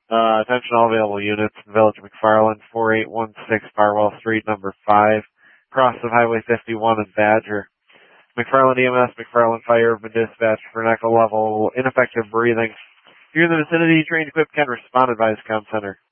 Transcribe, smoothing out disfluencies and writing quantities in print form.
Attention all available units in Village McFarland, 4816 Farwell Street, number 5, cross of Highway 51 in Badger. McFarland EMS, McFarland Fire have been dispatched for an echo level ineffective breathing. If you're in the vicinity, trained equipped can respond, advise comm center.